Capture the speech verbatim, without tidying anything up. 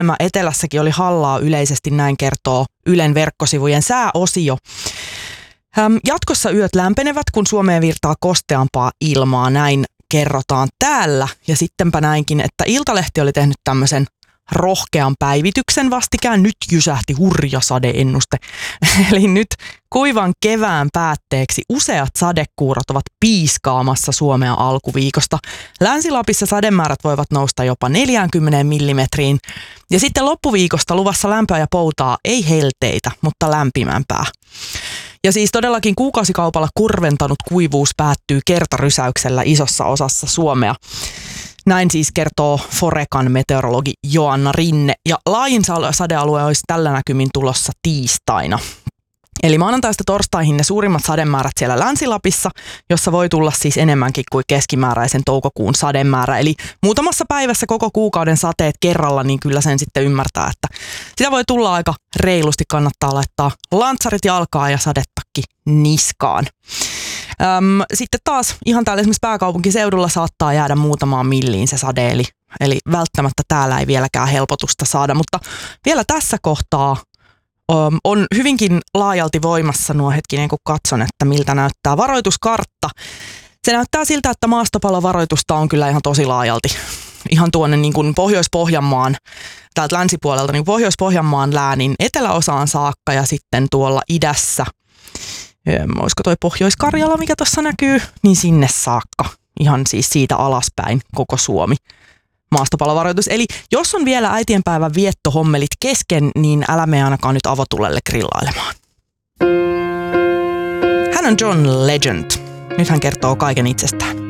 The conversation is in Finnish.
etelässäkin oli hallaa yleisesti, näin kertoo Ylen verkkosivujen sääosio. Jatkossa yöt lämpenevät, kun Suomeen virtaa kosteampaa ilmaa, näin kerrotaan täällä. Ja sittenpä näinkin, että Iltalehti oli tehnyt tämmöisen rohkean päivityksen vastikään. Nyt jysähti hurja sadeennuste. Eli nyt kuivan kevään päätteeksi useat sadekuurot ovat piiskaamassa Suomea alkuviikosta. Länsi-Lapissa sademäärät voivat nousta jopa neljäänkymmeneen millimetriin. Ja sitten loppuviikosta luvassa lämpöä ja poutaa, ei helteitä, mutta lämpimämpää. Ja siis todellakin kuukausikaupalla kurventanut kuivuus päättyy kertarysäyksellä isossa osassa Suomea. Näin siis kertoo Forecan meteorologi Joanna Rinne. Ja laajin sadealue olisi tällä näkymin tulossa tiistaina. Eli maanantaista torstaihin ne suurimmat sademäärät siellä Länsi-Lapissa, jossa voi tulla siis enemmänkin kuin keskimääräisen toukokuun sademäärä. Eli muutamassa päivässä koko kuukauden sateet kerralla, niin kyllä sen sitten ymmärtää, että sitä voi tulla aika reilusti, kannattaa laittaa lantsarit jalkaan ja sadettakki niskaan. Öm, sitten taas ihan täällä esimerkiksi pääkaupunkiseudulla saattaa jäädä muutamaan milliin se sade, eli, eli välttämättä täällä ei vieläkään helpotusta saada, mutta vielä tässä kohtaa öm, on hyvinkin laajalti voimassa nuo hetkinen, kun katson, että miltä näyttää varoituskartta. Se näyttää siltä, että maastopalovaroitusta on kyllä ihan tosi laajalti. Ihan tuonne niin kuin Pohjois-Pohjanmaan, täältä länsipuolelta, niin Pohjois-Pohjanmaan läänin eteläosaan saakka ja sitten tuolla idässä. Olisiko toi Pohjois-Karjala, mikä tuossa näkyy, niin sinne saakka. Ihan siis siitä alaspäin koko Suomi. Maastopalovaroitus. Eli jos on vielä äitienpäivän viettohommelit kesken, niin älä mene ainakaan nyt avotulelle grillailemaan. Hän on John Legend. Nyt hän kertoo kaiken itsestään.